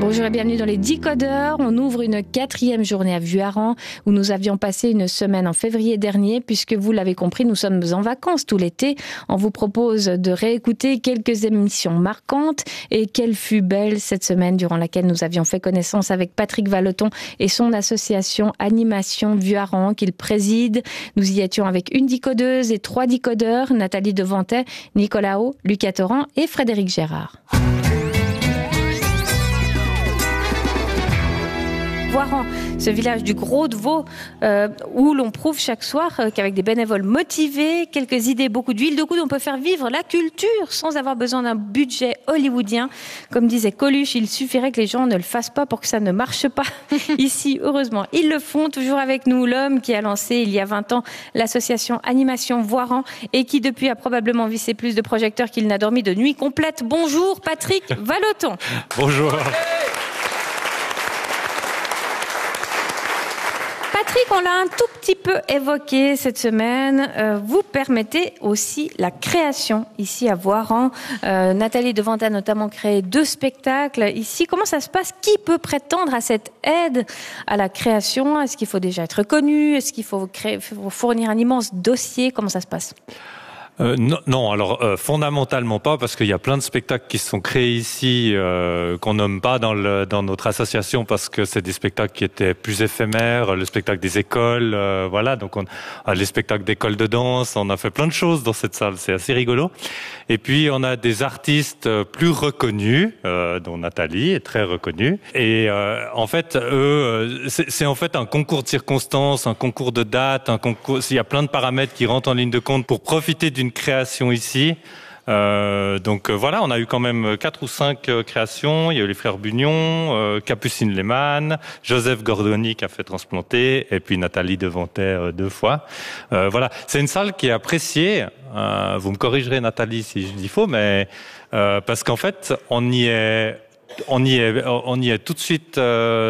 Bonjour et bienvenue dans les Decodeurs. On ouvre une 4e journée à Vuarrens où nous avions passé une semaine en février dernier puisque vous l'avez compris, nous sommes en vacances tout l'été. On vous propose de réécouter quelques émissions marquantes et quelle fut belle cette semaine durant laquelle nous avions fait connaissance avec Patrick Vallotton et son association Animation Vuarrens qu'il préside. Nous y étions avec une decodeuse et 3 decodeurs, Nathalie Devantet, Nicolas Haut, Lucas Torrent et Frédéric Gérard. Vuarrens, ce village du Gros-de-Vaud où l'on prouve chaque soir qu'avec des bénévoles motivés, quelques idées, beaucoup d'huile de coude, on peut faire vivre la culture sans avoir besoin d'un budget hollywoodien. Comme disait Coluche, il suffirait que les gens ne le fassent pas pour que ça ne marche pas. Ici, heureusement, ils le font. Toujours avec nous, l'homme qui a lancé il y a 20 ans l'association Animation Vuarrens et qui depuis a probablement vissé plus de projecteurs qu'il n'a dormi de nuit complète. Bonjour Patrick Vallotton. Bonjour. Patrick, on l'a un tout petit peu évoqué cette semaine. Vous permettez aussi la création ici à Vuarrens. Nathalie Devantet a notamment créé 2 spectacles ici. Comment ça se passe? Qui peut prétendre à cette aide à la création? Est-ce qu'il faut déjà être connu? Est-ce qu'il faut fournir un immense dossier? Comment ça se passe? Non, alors fondamentalement pas, parce qu'il y a plein de spectacles qui sont créés ici qu'on nomme pas dans notre association parce que c'est des spectacles qui étaient plus éphémères, le spectacle des écoles, voilà. Donc les spectacles d'école de danse, on a fait plein de choses dans cette salle, c'est assez rigolo. Et puis on a des artistes plus reconnus, dont Nathalie est très reconnue. Et en fait, eux, c'est en fait un concours de circonstances, un concours de dates, il y a plein de paramètres qui rentrent en ligne de compte pour profiter d'une création ici. Donc voilà, on a eu quand même 4 ou 5 créations. Il y a eu les frères Bugnon, Capucine Lehmann, Joseph Gordoni qui a fait transplanter, et puis Nathalie Devantet 2 fois. Voilà, c'est une salle qui est appréciée. Vous me corrigerez Nathalie si je dis faux, mais parce qu'en fait, on y est tout de suite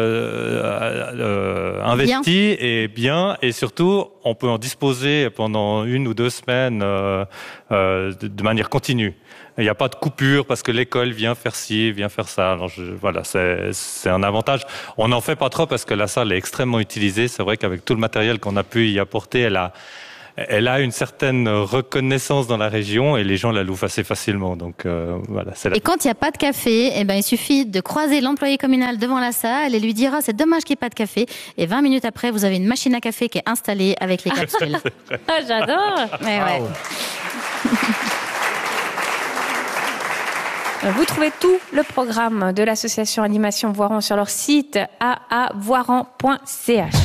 investi et bien, et surtout on peut en disposer pendant 1 ou 2 semaines de manière continue. Il n'y a pas de coupure parce que l'école vient faire ci, vient faire ça. Alors voilà, c'est un avantage. On n'en fait pas trop parce que la salle est extrêmement utilisée. C'est vrai qu'avec tout le matériel qu'on a pu y apporter, elle a une certaine reconnaissance dans la région et les gens la louent assez facilement. Donc voilà. Et quand il n'y a pas de café, il suffit de croiser l'employé communal devant la salle et lui dire « c'est dommage qu'il n'y ait pas de café ». Et 20 minutes après, vous avez une machine à café qui est installée avec les capsules. Ah, j'adore. Ouais. Vous trouvez tout le programme de l'association Animation Vuarrens sur leur site aavoirrens.ch.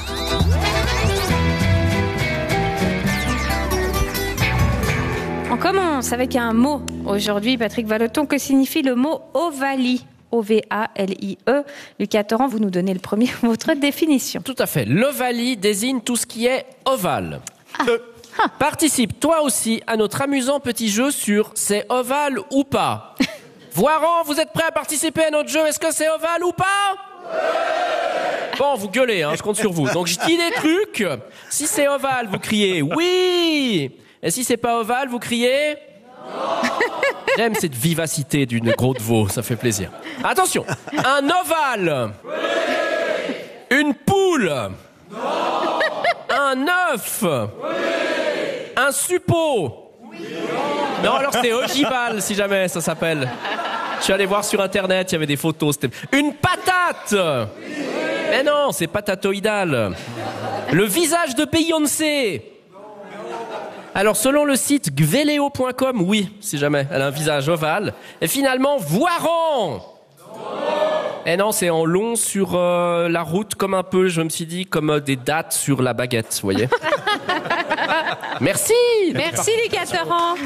On commence avec un mot aujourd'hui, Patrick Vallotton. Que signifie le mot ovalie? O-V-A-L-I-E. Lucas Torrent, vous nous donnez le premier votre définition. Tout à fait. L'ovalie désigne tout ce qui est ovale. Participe toi aussi à notre amusant petit jeu sur c'est ovale ou pas. Vuarrens, vous êtes prêts à participer à notre jeu? Est-ce que c'est ovale ou pas? Bon, vous gueulez, je compte sur vous. Donc je dis des trucs. Si c'est ovale, vous criez oui. Et si c'est pas ovale, vous criez non. J'aime cette vivacité d'une Gros-de-Vaud, ça fait plaisir. Attention, un ovale. Oui. Une poule. Non. Un œuf. Oui. Un suppôt. Oui. Non, alors c'est ogival si jamais ça s'appelle. Je suis allé voir sur internet, il y avait des photos. Une patate. Oui. Mais non, c'est patatoïdal. Le visage de Beyoncé. Alors, selon le site gveleo.com, oui, si jamais, elle a un visage ovale. Et finalement, Vuarrens. Et non, c'est en long sur la route, comme un peu, je me suis dit, comme des dates sur la baguette, vous voyez. Merci. Merci, Lucas Torrent.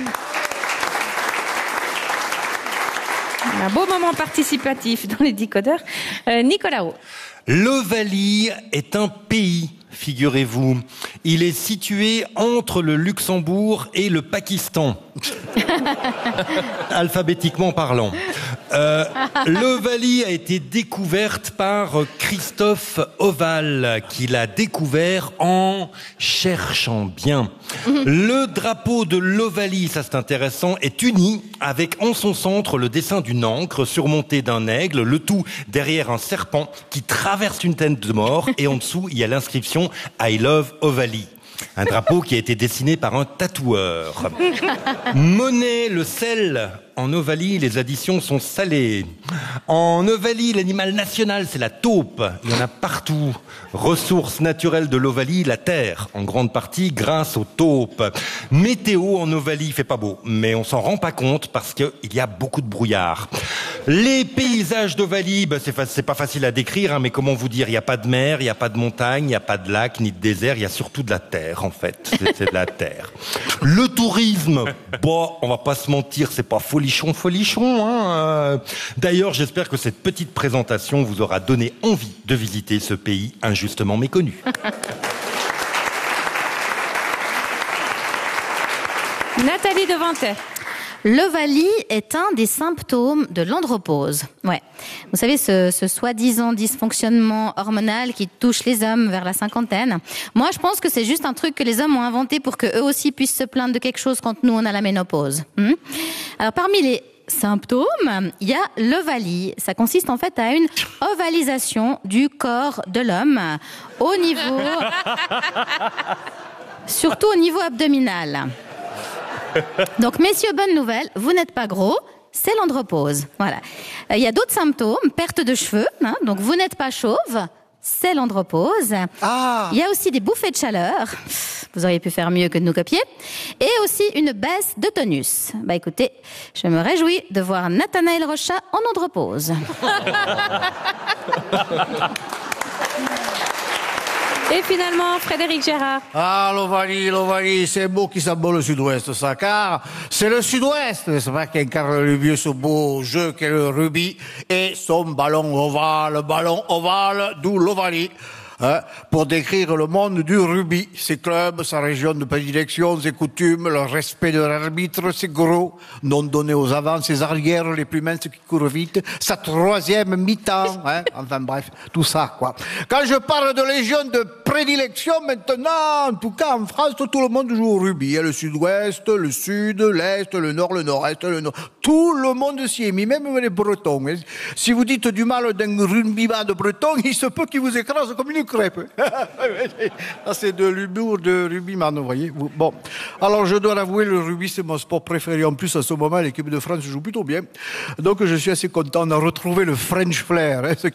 Un beau moment participatif dans les Decodeurs. Nicolas Haut. L'Ovalie est un pays. figurez-vous. Il est situé entre le Luxembourg et le Pakistan. Alphabétiquement parlant. L'Ovalie a été découverte par Christophe Oval, qui l'a découvert en cherchant bien. Le drapeau de l'Ovalie, ça c'est intéressant, est uni avec en son centre le dessin d'une ancre surmontée d'un aigle, le tout derrière un serpent qui traverse une tête de mort, et en dessous il y a l'inscription I love Ovalie. Un drapeau qui a été dessiné par un tatoueur. Monnaie, le sel. En Ovalie, les additions sont salées. En Ovalie, l'animal national, c'est la taupe. Il y en a partout. Ressource naturelle de l'Ovalie, la terre, en grande partie grâce aux taupes. Météo en Ovalie, il fait pas beau, mais on s'en rend pas compte parce qu'il y a beaucoup de brouillard. Les paysages d'Ovalie, c'est pas facile à décrire, hein, mais comment vous dire, il n'y a pas de mer, il n'y a pas de montagne, il n'y a pas de lac, ni de désert, il y a surtout de la terre, en fait. C'est de la terre. Le tourisme, on va pas se mentir, c'est pas folichon, hein. D'ailleurs, j'espère que cette petite présentation vous aura donné envie de visiter ce pays injustement méconnu. Nathalie Devantet. L'ovalie est un des symptômes de l'andropause. Ouais. Vous savez, ce soi-disant dysfonctionnement hormonal qui touche les hommes vers la cinquantaine. Moi, je pense que c'est juste un truc que les hommes ont inventé pour que eux aussi puissent se plaindre de quelque chose quand nous, on a la ménopause. Alors, parmi les symptômes, il y a l'ovalie. Ça consiste en fait à une ovalisation du corps de l'homme au niveau... surtout au niveau abdominal. Donc, messieurs, bonne nouvelle, vous n'êtes pas gros, c'est l'andropause. Voilà. Il y a d'autres symptômes, perte de cheveux, hein, donc vous n'êtes pas chauve, c'est l'andropause. Ah. Il y a aussi des bouffées de chaleur, vous auriez pu faire mieux que de nous copier, et aussi une baisse de tonus. Bah écoutez, je me réjouis de voir Nathanaël Rochat en andropause. Et finalement, Frédéric Gérard. Ah, l'Ovalie, c'est beau qui s'abat le sud-ouest, ça, car c'est le sud-ouest, c'est vrai, qui incarne le vieux, ce beau jeu qu'est le rugby, et son ballon ovale, d'où l'Ovalie. Hein, pour décrire le monde du rugby, ses clubs, sa région de prédilection, ses coutumes, le respect de l'arbitre, ses gros, non donné aux avants, ses arrières les plus minces qui courent vite, sa troisième mi-temps, hein, enfin bref, tout ça, quoi. Quand je parle de légion de prédilection, maintenant, en tout cas en France, tout le monde joue au rugby. Il y a le sud-ouest, le sud, l'est, le nord, le nord-est, le nord. Tout le monde s'y est mis, même les Bretons. Si vous dites du mal d'un rugbyman de Breton, il se peut qu'il vous écrase comme une crêpe. Ça, c'est de l'humour de rugbyman, vous voyez. Bon, alors je dois l'avouer, le rugby, c'est mon sport préféré. En plus, à ce moment, l'équipe de France joue plutôt bien. Donc, je suis assez content de retrouver le French flair, hein, ce